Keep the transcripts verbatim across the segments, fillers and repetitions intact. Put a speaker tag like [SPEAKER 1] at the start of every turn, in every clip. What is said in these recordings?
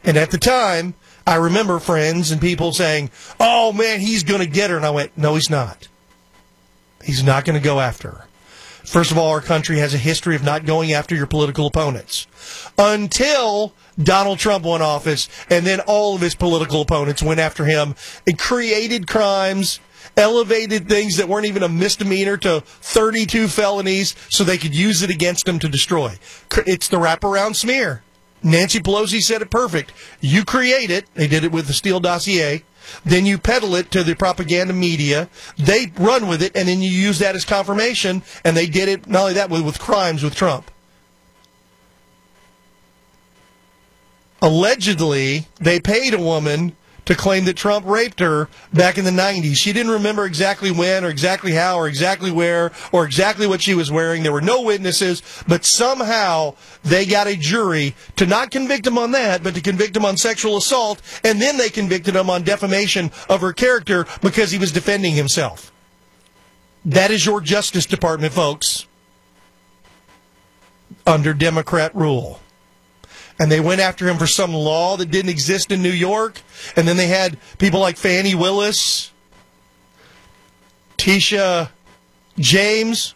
[SPEAKER 1] And at the time, I remember friends and people saying, oh, man, he's going to get her. And I went, no, he's not. He's not going to go after her. First of all, our country has a history of not going after your political opponents. Until Donald Trump won office, and then all of his political opponents went after him and created crimes, elevated things that weren't even a misdemeanor to thirty-two felonies so they could use it against him to destroy. It's the wraparound smear. Nancy Pelosi said it perfect. You create it. They did it with the Steele dossier. Then you peddle it to the propaganda media. They run with it, and then you use that as confirmation. And they did it, not only that, with, with crimes with Trump. Allegedly, they paid a woman to claim that Trump raped her back in the nineties. She didn't remember exactly when or exactly how or exactly where or exactly what she was wearing. There were no witnesses, but somehow they got a jury to not convict him on that, but to convict him on sexual assault, and then they convicted him on defamation of her character because he was defending himself. That is your Justice Department, folks, under Democrat rule. And they went after him for some law that didn't exist in New York. And then they had people like Fani Willis, Tisha James.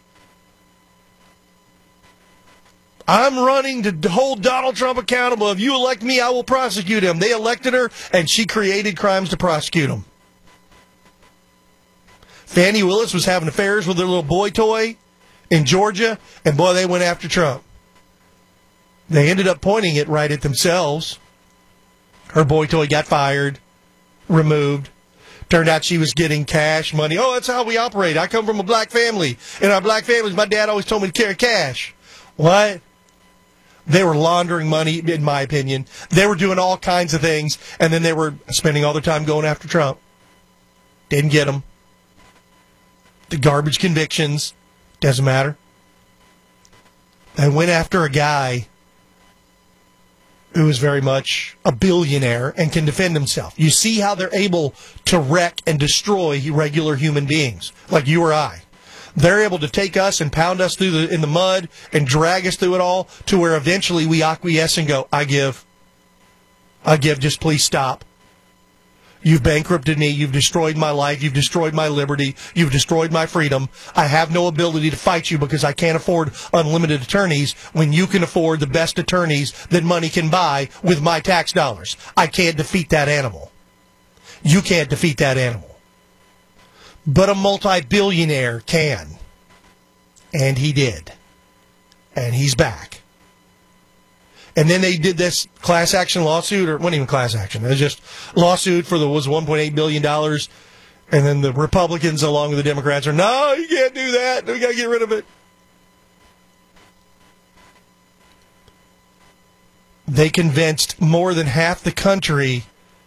[SPEAKER 1] I'm running to hold Donald Trump accountable. If you elect me, I will prosecute him. They elected her, and she created crimes to prosecute him. Fani Willis was having affairs with her little boy toy in Georgia, and boy, they went after Trump. They ended up pointing it right at themselves. Her boy toy got fired, removed. Turned out she was getting cash money. Oh, that's how we operate. I come from a black family. In our black families, my dad always told me to carry cash. What? They were laundering money, in my opinion. They were doing all kinds of things, and then they were spending all their time going after Trump. Didn't get him. The garbage convictions. Doesn't matter. They went after a guy who is very much a billionaire and can defend himself. You see how they're able to wreck and destroy regular human beings, like you or I. They're able to take us and pound us through the in the mud and drag us through it all to where eventually we acquiesce and go, I give. I give, just please stop. You've bankrupted me. You've destroyed my life. You've destroyed my liberty. You've destroyed my freedom. I have no ability to fight you because I can't afford unlimited attorneys when you can afford the best attorneys that money can buy with my tax dollars. I can't defeat that animal. You can't defeat that animal. But a multi-billionaire can. And he did. And he's back. And then they did this class action lawsuit, or it wasn't even class action. It was just lawsuit for the was one point eight billion dollars. And then the Republicans, along with the Democrats, are, no, you can't do that. We got to get rid of it. They convinced more than half the country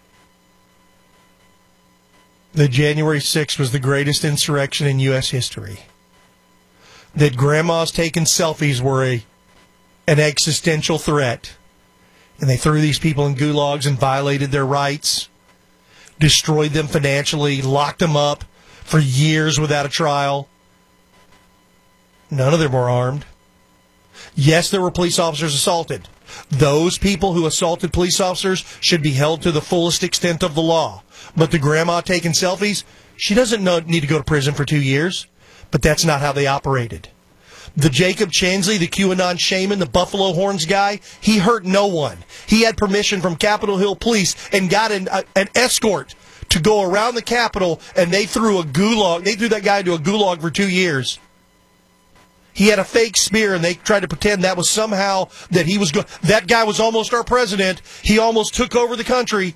[SPEAKER 1] that January sixth was the greatest insurrection in U S history. That grandmas taking selfies were a an existential threat. And they threw these people in gulags and violated their rights, destroyed them financially, locked them up for years without a trial. None of them were armed. Yes, there were police officers assaulted. Those people who assaulted police officers should be held to the fullest extent of the law. But the grandma taking selfies, she doesn't know, need to go to prison for two years. But that's not how they operated. The Jacob Chansley, the QAnon shaman, the Buffalo Horns guy, he hurt no one. He had permission from Capitol Hill Police and got an, uh, an escort to go around the Capitol, and they threw a gulag. They threw that guy into a gulag for two years. He had a fake spear, and they tried to pretend that was somehow that he was go- that guy was almost our president. He almost took over the country.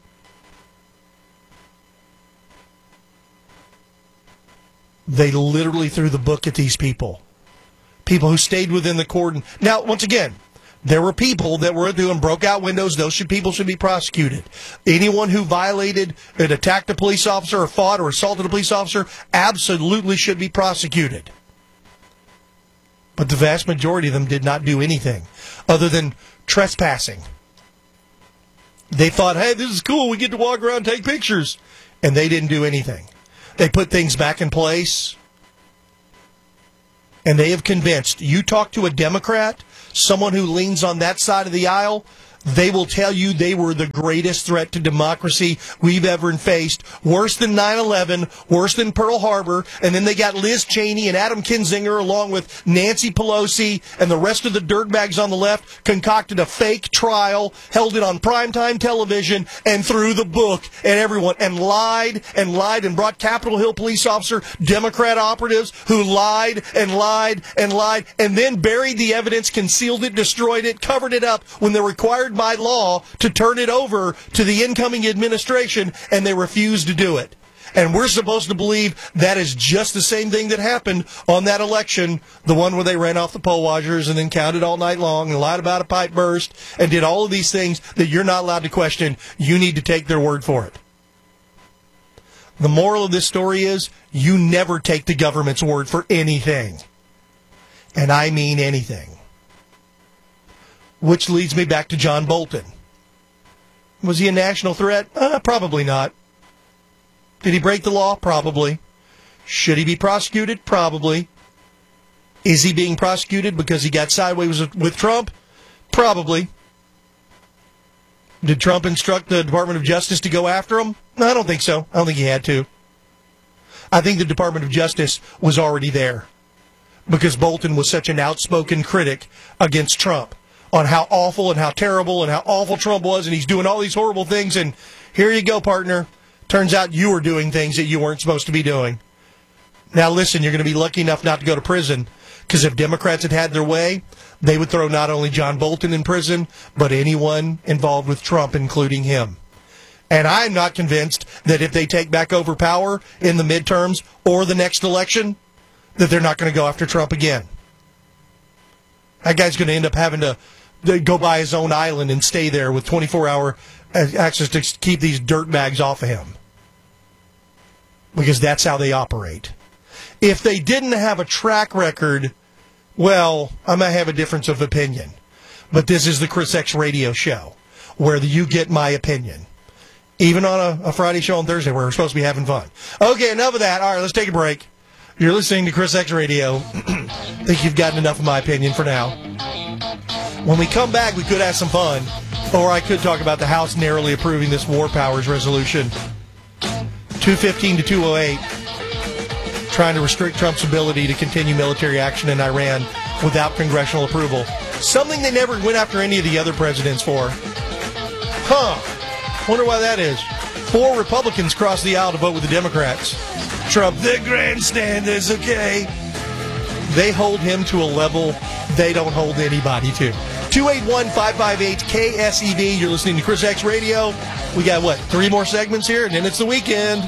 [SPEAKER 1] They literally threw the book at these people. People who stayed within the cordon. Now, once again, there were people that were doing broke out windows. Those should, people should be prosecuted. Anyone who violated and attacked a police officer or fought or assaulted a police officer absolutely should be prosecuted. But the vast majority of them did not do anything other than trespassing. They thought, hey, this is cool. We get to walk around and take pictures. And they didn't do anything. They put things back in place. And they have convinced, you talk to a Democrat, someone who leans on that side of the aisle, they will tell you they were the greatest threat to democracy we've ever faced. Worse than nine eleven, worse than Pearl Harbor. And then they got Liz Cheney and Adam Kinzinger along with Nancy Pelosi and the rest of the dirtbags on the left concocted a fake trial, held it on primetime television and threw the book at everyone and lied and lied and brought Capitol Hill police officer, Democrat operatives who lied and lied and lied and then buried the evidence, concealed it, destroyed it, covered it up when they're required by law to turn it over to the incoming administration, and they refused to do it. And we're supposed to believe that is just the same thing that happened on that election, the one where they ran off the poll watchers and then counted all night long and lied about a pipe burst and did all of these things that you're not allowed to question. You need to take their word for it. The moral of this story is you never take the government's word for anything. And I mean anything. Which leads me back to John Bolton. Was he a national threat? Uh, probably not. Did he break the law? Probably. Should he be prosecuted? Probably. Is he being prosecuted because he got sideways with, with Trump? Probably. Did Trump instruct the Department of Justice to go after him? No, I don't think so. I don't think he had to. I think the Department of Justice was already there because Bolton was such an outspoken critic against Trump on how awful and how terrible and how awful Trump was, and he's doing all these horrible things, and here you go, partner. Turns out you were doing things that you weren't supposed to be doing. Now listen, you're going to be lucky enough not to go to prison, because if Democrats had had their way, they would throw not only John Bolton in prison, but anyone involved with Trump, including him. And I'm not convinced that if they take back over power in the midterms or the next election, that they're not going to go after Trump again. That guy's going to end up having to go buy his own island and stay there with twenty-four hour access to keep these dirtbags off of him. Because that's how they operate. If they didn't have a track record, well, I might have a difference of opinion. But this is the Chris X Radio Show, where you get my opinion. Even on a, a Friday show on Thursday where we're supposed to be having fun. Okay, enough of that. All right, let's take a break. You're listening to Chris X Radio. I think you've gotten enough of my opinion for now. When we come back, we could have some fun. Or I could talk about the House narrowly approving this War Powers resolution. two fifteen to two oh eight. Trying to restrict Trump's ability to continue military action in Iran without congressional approval. Something they never went after any of the other presidents for. Huh. Wonder why that is. Four Republicans crossed the aisle to vote with the Democrats. Trump, the grandstand is okay. They hold him to a level they don't hold anybody to. two eight one, five five eight, K S E V. You're listening to Chris X Radio. We got, what, three more segments here, and then it's the weekend.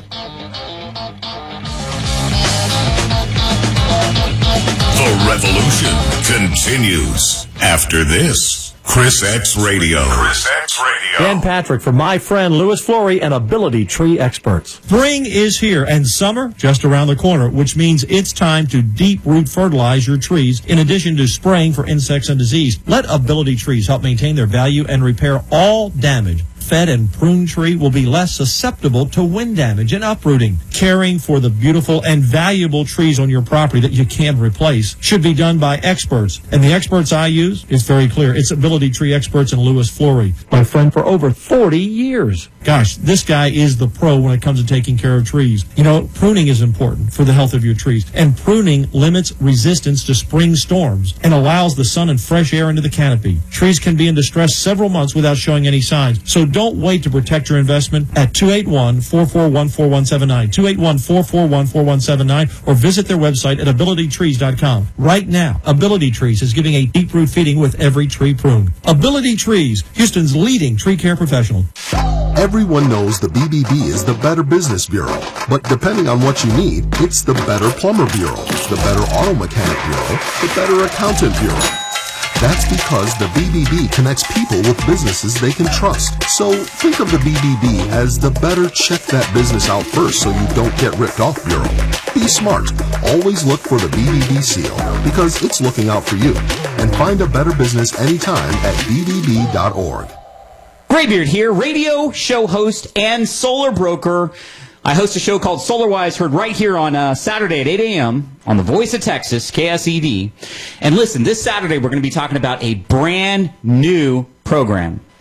[SPEAKER 2] The revolution continues after this. Chris X Radio. Chris X Radio.
[SPEAKER 3] Dan Patrick for my friend Louis Flory and Ability Tree Experts.
[SPEAKER 4] Spring is here and summer just around the corner, which means it's time to deep root fertilize your trees in addition to spraying for insects and disease. Let Ability Trees help maintain their value and repair all damage. Fed and prune tree will be less susceptible to wind damage and uprooting. Caring for the beautiful and valuable trees on your property that you can't replace should be done by experts. And the experts I use is very clear. It's Ability Tree Experts and Louis Flory.
[SPEAKER 3] My friend for over forty years.
[SPEAKER 4] Gosh, this guy is the pro when it comes to taking care of trees. You know, pruning is important for the health of your trees. And pruning limits resistance to spring storms and allows the sun and fresh air into the canopy. Trees can be in distress several months without showing any signs. So don't wait to protect your investment at two eight one, four four one, four one seven nine, two eight one, four four one, four one seven nine, or visit their website at ability trees dot com. Right now, Ability Trees is giving a deep root feeding with every tree pruned. Ability Trees, Houston's leading tree care professional.
[SPEAKER 5] Everyone knows the B B B is the Better Business Bureau, but depending on what you need, it's the Better Plumber Bureau, the Better Auto Mechanic Bureau, the Better Accountant Bureau. That's because the B B B connects people with businesses they can trust. So think of the B B B as the better check that business out first so you don't get ripped off bureau. Be smart. Always look for the B B B seal because it's looking out for you. And find a better business anytime at b b b dot org.
[SPEAKER 6] Graybeard here, radio, show host, and solar broker. I host a show called SolarWise, heard right here on uh, Saturday at eight a.m. on the Voice of Texas, K S E D. And listen, this Saturday we're going to be talking about a brand new program.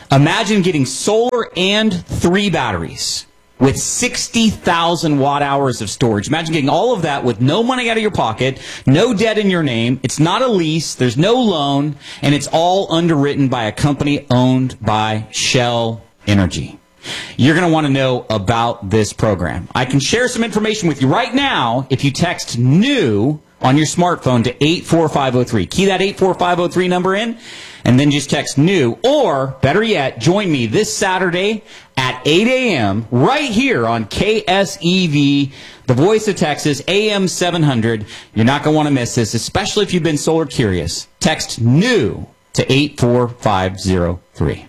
[SPEAKER 6] Imagine getting solar and three batteries with sixty thousand watt hours of storage. Imagine getting all of that with no money out of your pocket, no debt in your name. It's not a lease. There's no loan. And it's all underwritten by a company owned by Shell Energy. You're going to want to know about this program. I can share some information with you right now if you text NEW on your smartphone to eight four five oh three. Key that eight four five oh three number in, and then just text NEW. Or, better yet, join me this Saturday at eight a.m. right here on K S E V, the voice of Texas, A M seven hundred. You're not going to want to miss this, especially if you've been solar curious. Text NEW to eight four five oh three.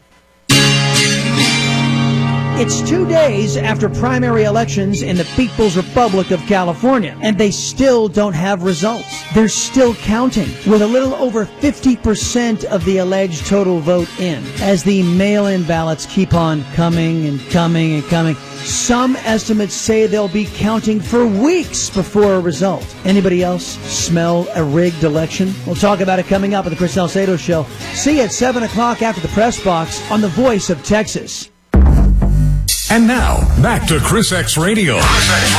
[SPEAKER 7] It's two days after primary elections in the People's Republic of California, and they still don't have results. They're still counting, with a little over fifty percent of the alleged total vote in, as the mail-in ballots keep on coming and coming and coming. Some estimates say they'll be counting for weeks before a result. Anybody else smell a rigged election? We'll talk about it coming up on the Chris Salcedo Show. See you at seven o'clock after the press box on the Voice of Texas.
[SPEAKER 2] And now, back to Chris X Radio. Chris X